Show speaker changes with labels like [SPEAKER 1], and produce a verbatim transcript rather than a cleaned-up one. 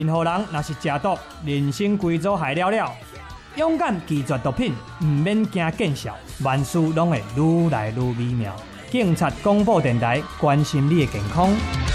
[SPEAKER 1] 任何人若是食毒，人生规组害了了。勇敢拒绝毒品，唔免惊见效，万事拢会愈来愈美妙。警察广播电台关心你的健康。